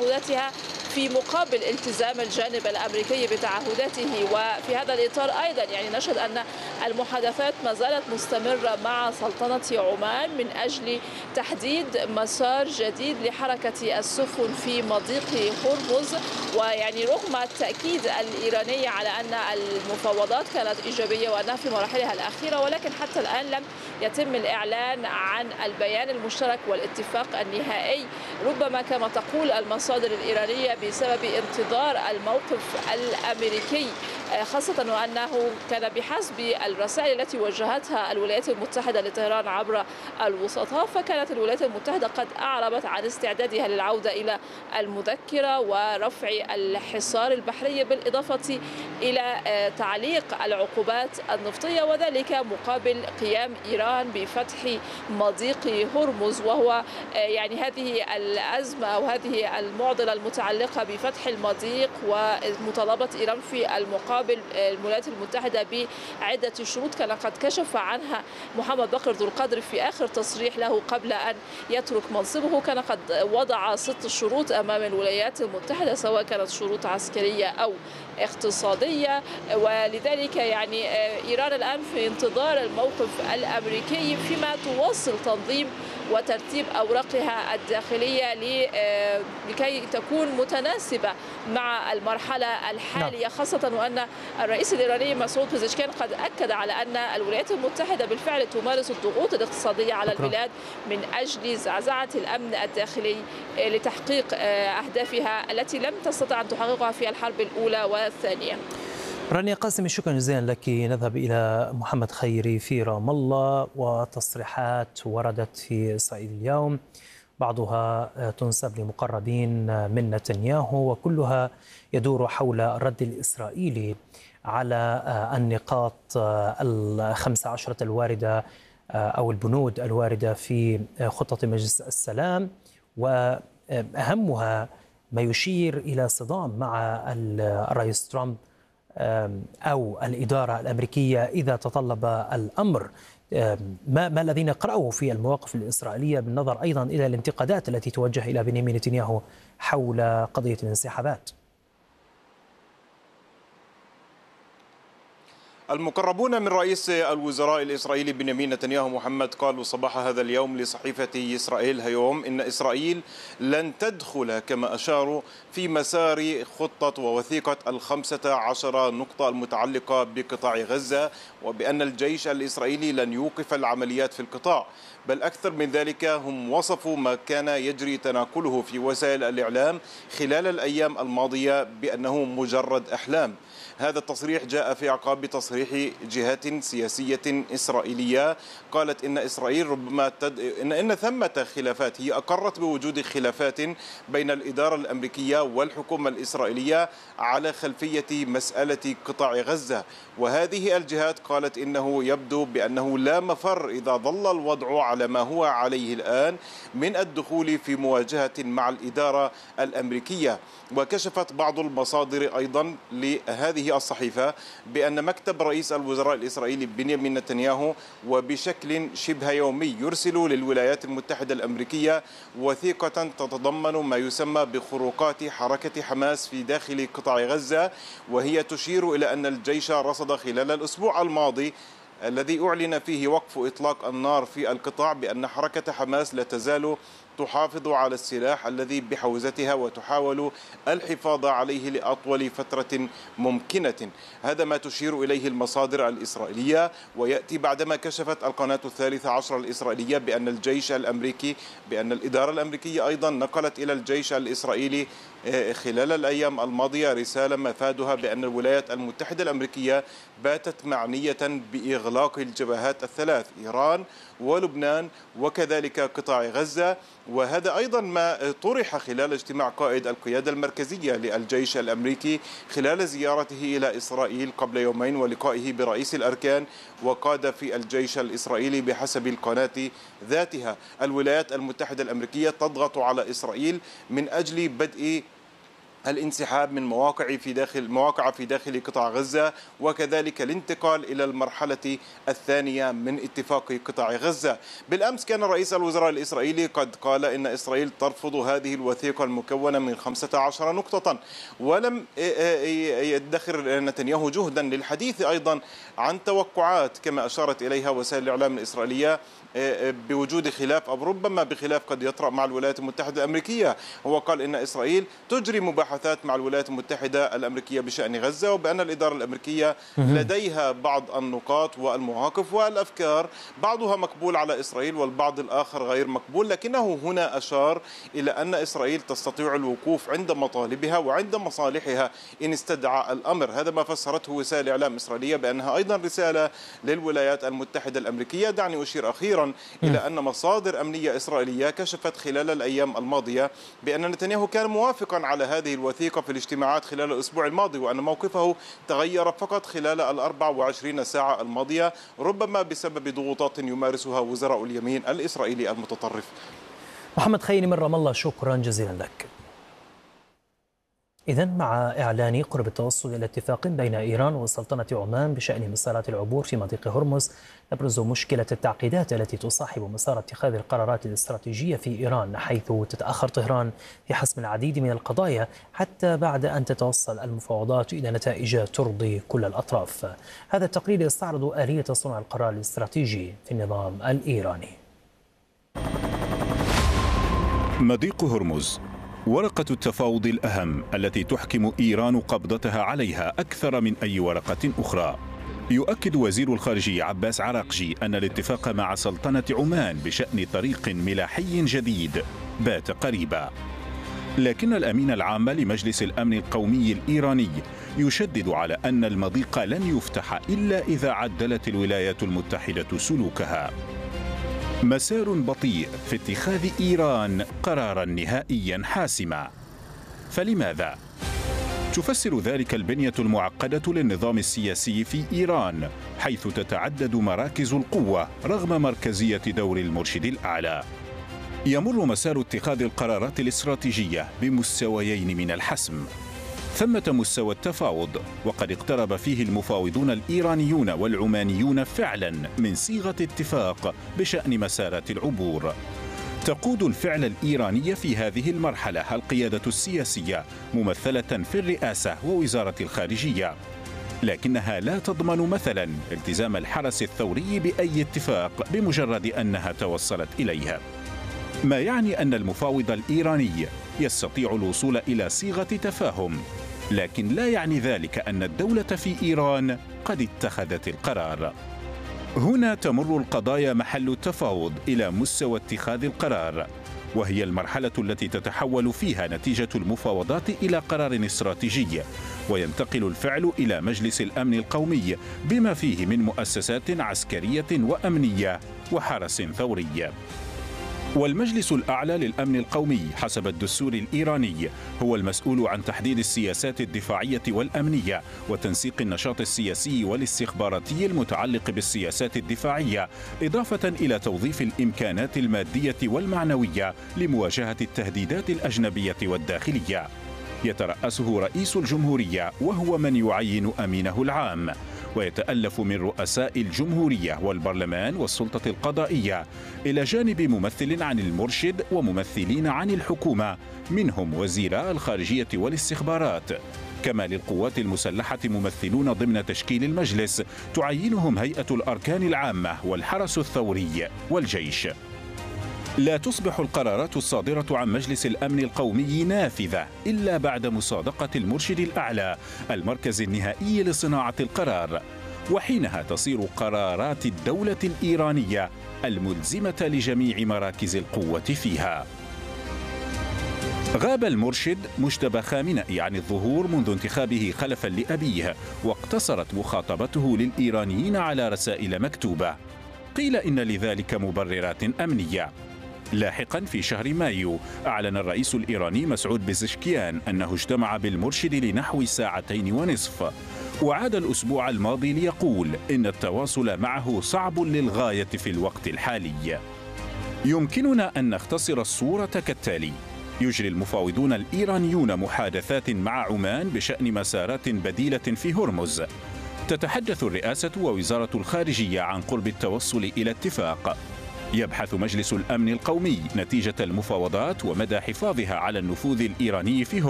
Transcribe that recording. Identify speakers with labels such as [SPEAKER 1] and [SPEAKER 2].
[SPEAKER 1] تعهداتها في مقابل التزام الجانب الأمريكي بتعهداته. وفي هذا الإطار أيضا يعني نشهد أن المحادثات ما زالت مستمرة مع سلطنة عمان من أجل تحديد مسار جديد لحركة السفن في مضيق هرمز. ويعني رغم التأكيد الإيراني على أن المفاوضات كانت إيجابية وأنها في مراحلها الأخيرة، ولكن حتى الآن لم يتم الإعلان عن البيان المشترك والاتفاق النهائي، ربما كما تقول المصادر الإيرانية بسبب انتظار الموقف الأمريكي، خاصة وأنه كان بحسب الرسائل التي وجهتها الولايات المتحدة لطهران عبر الوسطاء، فكانت الولايات المتحدة قد أعربت عن استعدادها للعودة إلى المذكرة ورفع الحصار البحري، بالإضافة إلى تعليق العقوبات النفطية، وذلك مقابل قيام إيران بفتح مضيق هرمز. وهو يعني هذه الأزمة أو هذه المعضلة المتعلقة بفتح المضيق ومطالبة إيران في المقابل الولايات المتحدة بعدة شروط كان قد كشف عنها محمد بكر ذو القدر في آخر تصريح له قبل أن يترك منصبه. كان قد وضع 6 شروط أمام الولايات المتحدة، سواء كانت شروط عسكرية أو اقتصادية، ولذلك يعني إيران الآن في انتظار الموقف الأمريكي فيما تواصل تنظيم وترتيب أوراقها الداخلية لكي تكون متناسبة مع المرحلة الحالية، خاصة وأن الرئيس الإيراني مسعود بيزشكيان قد أكد على أن الولايات المتحدة بالفعل تمارس الضغوط الاقتصادية على البلاد من أجل زعزعة الأمن الداخلي لتحقيق أهدافها التي لم تستطع أن تحققها في الحرب الأولى والثانية.
[SPEAKER 2] رانيا قاسم، شكرا جزيلا لك. نذهب إلى محمد خيري في رام الله، وتصريحات وردت في إسرائيل اليوم بعضها تنسب لمقربين من نتنياهو، وكلها يدور حول الرد الإسرائيلي على النقاط 15 الواردة أو البنود الواردة في خطة مجلس السلام، وأهمها ما يشير إلى صدام مع الرئيس ترامب أو الإدارة الأمريكية إذا تطلب الأمر. ما الذي نقرأه في المواقف الإسرائيلية بالنظر أيضا إلى الانتقادات التي توجه إلى بنيامين نتنياهو حول قضية الانسحابات؟
[SPEAKER 3] المقربون من رئيس الوزراء الإسرائيلي بنيامين نتنياهو محمد قالوا صباح هذا اليوم لصحيفة إسرائيل هيوم إن إسرائيل لن تدخل كما أشاروا في مسار خطة ووثيقة 15 نقطة المتعلقة بقطاع غزة، وبأن الجيش الإسرائيلي لن يوقف العمليات في القطاع، بل أكثر من ذلك هم وصفوا ما كان يجري تناقله في وسائل الإعلام خلال الأيام الماضية بأنه مجرد أحلام. هذا التصريح جاء في أعقاب تصريح جهات سياسية إسرائيلية قالت إن إسرائيل ربما إن ثمة خلافات، هي أقرت بوجود خلافات بين الإدارة الأمريكية والحكومة الإسرائيلية على خلفية مسألة قطاع غزة، وهذه الجهات قالت إنه يبدو بأنه لا مفر إذا ظل الوضع على ما هو عليه الآن من الدخول في مواجهة مع الإدارة الأمريكية. وكشفت بعض المصادر أيضا لهذه الصحيفة بأن مكتب رئيس الوزراء الإسرائيلي بنيامين نتنياهو وبشكل شبه يومي يرسل للولايات المتحدة الأمريكية وثيقة تتضمن ما يسمى بخروقات حركة حماس في داخل قطاع غزة، وهي تشير إلى أن الجيش رصد خلال الأسبوع الماضي الذي أعلن فيه وقف إطلاق النار في القطاع بأن حركة حماس لا تزال تحافظ على السلاح الذي بحوزتها وتحاول الحفاظ عليه لأطول فترة ممكنة. هذا ما تشير إليه المصادر الإسرائيلية، ويأتي بعدما كشفت القناة 13 الإسرائيلية بأن الجيش الأمريكي بأن الإدارة الأمريكية أيضا نقلت إلى الجيش الإسرائيلي خلال الأيام الماضية رسالة مفادها بأن الولايات المتحدة الأمريكية باتت معنية بإغلاق الجبهات الثلاث، إيران ولبنان وكذلك قطاع غزة. وهذا أيضا ما طرح خلال اجتماع قائد القيادة المركزية للجيش الأمريكي خلال زيارته إلى إسرائيل قبل يومين ولقائه برئيس الأركان وقادة في الجيش الإسرائيلي. بحسب القناة ذاتها الولايات المتحدة الأمريكية تضغط على إسرائيل من أجل بدء الانسحاب من مواقع في داخل قطاع غزة، وكذلك الانتقال إلى المرحلة الثانية من اتفاق قطاع غزة. بالأمس كان رئيس الوزراء الإسرائيلي قد قال إن إسرائيل ترفض هذه الوثيقة المكونة من 15 نقطة، ولم يدخر نتنياهو جهدا للحديث أيضا عن توقعات كما أشارت إليها وسائل الإعلام الإسرائيلية بوجود خلاف أو ربما بخلاف قد يطرأ مع الولايات المتحدة الأمريكية. هو قال إن إسرائيل تجري مباحثات مع الولايات المتحدة الأمريكية بشأن غزة، وبأن الإدارة الأمريكية لديها بعض النقاط والمواقف والأفكار، بعضها مقبول على إسرائيل والبعض الآخر غير مقبول، لكنه هنا أشار إلى أن إسرائيل تستطيع الوقوف عند مطالبها وعند مصالحها إن استدعى الأمر. هذا ما فسرته وسائل الإعلام الإسرائيلية بأنها أيضا رسالة للولايات المتحدة الأمريكية. دعني أشير أخيرا إلى أن مصادر أمنية إسرائيلية كشفت خلال الأيام الماضية بأن نتنياهو كان موافقا على هذه الوثيقة في الاجتماعات خلال الأسبوع الماضي، وأن موقفه تغير فقط خلال 24 ساعة الماضية، ربما بسبب ضغوطات يمارسها وزراء اليمين الإسرائيلي المتطرف.
[SPEAKER 2] محمد خيري من رام الله، شكرا جزيلا لك. إذن مع إعلان قرب التوصل إلى اتفاق بين إيران وسلطنة عمان بشأن مسارات العبور في مضيق هرمز، تبرز مشكلة التعقيدات التي تصاحب مسار اتخاذ القرارات الاستراتيجية في إيران، حيث تتأخر طهران في حسم العديد من القضايا حتى بعد أن تتوصل المفاوضات إلى نتائج ترضي كل الأطراف. هذا التقرير يستعرض آلية صنع القرار الاستراتيجي في النظام الإيراني.
[SPEAKER 4] مضيق هرمز ورقة التفاوض الأهم التي تحكم إيران قبضتها عليها أكثر من أي ورقة أخرى. يؤكد وزير الخارجية عباس عراقجي أن الاتفاق مع سلطنة عمان بشأن طريق ملاحي جديد بات قريبا، لكن الأمين العام لمجلس الأمن القومي الإيراني يشدد على أن المضيق لن يفتح إلا إذا عدلت الولايات المتحدة سلوكها. مسار بطيء في اتخاذ إيران قرارا نهائيا حاسما. فلماذا؟ تفسر ذلك البنية المعقدة للنظام السياسي في إيران، حيث تتعدد مراكز القوة رغم مركزية دور المرشد الأعلى. يمر مسار اتخاذ القرارات الاستراتيجية بمستويين من الحسم. ثمة مستوى التفاوض، وقد اقترب فيه المفاوضون الإيرانيون والعمانيون فعلا من صيغة اتفاق بشأن مسارات العبور. تقود الفعل الإيراني في هذه المرحلة القيادة السياسية ممثلة في الرئاسة ووزارة الخارجية، لكنها لا تضمن مثلا التزام الحرس الثوري بأي اتفاق بمجرد أنها توصلت إليه، ما يعني أن المفاوض الإيراني يستطيع الوصول إلى صيغة تفاهم، لكن لا يعني ذلك أن الدولة في إيران قد اتخذت القرار. هنا تمر القضايا محل التفاوض إلى مستوى اتخاذ القرار، وهي المرحلة التي تتحول فيها نتيجة المفاوضات إلى قرار استراتيجي، وينتقل الفعل إلى مجلس الأمن القومي بما فيه من مؤسسات عسكرية وأمنية وحرس ثوري. والمجلس الأعلى للأمن القومي حسب الدستور الإيراني هو المسؤول عن تحديد السياسات الدفاعية والأمنية وتنسيق النشاط السياسي والاستخباراتي المتعلق بالسياسات الدفاعية، إضافة إلى توظيف الإمكانات المادية والمعنوية لمواجهة التهديدات الأجنبية والداخلية. يترأسه رئيس الجمهورية وهو من يعين أمينه العام، ويتألف من رؤساء الجمهورية والبرلمان والسلطة القضائية، إلى جانب ممثل عن المرشد وممثلين عن الحكومة منهم وزيراء الخارجية والاستخبارات. كما للقوات المسلحة ممثلون ضمن تشكيل المجلس تعينهم هيئة الأركان العامة والحرس الثوري والجيش. لا تصبح القرارات الصادرة عن مجلس الأمن القومي نافذة إلا بعد مصادقة المرشد الأعلى المركز النهائي لصناعة القرار، وحينها تصير قرارات الدولة الإيرانية الملزمة لجميع مراكز القوة فيها. غاب المرشد مجتبى خامنئي عن الظهور منذ انتخابه خلفا لأبيه، واقتصرت مخاطبته للإيرانيين على رسائل مكتوبة. قيل إن لذلك مبررات أمنية. لاحقا في شهر مايو أعلن الرئيس الإيراني مسعود بزشكيان أنه اجتمع بالمرشد لنحو 2.5 ساعة، وعاد الأسبوع الماضي ليقول إن التواصل معه صعب للغاية في الوقت الحالي. يمكننا أن نختصر الصورة كالتالي: يجري المفاوضون الإيرانيون محادثات مع عمان بشأن مسارات بديلة في هرمز. تتحدث الرئاسة ووزارة الخارجية عن قرب التوصل إلى اتفاق. يبحث مجلس الأمن القومي نتيجة المفاوضات ومدى حفاظها على النفوذ الإيراني في هرمز.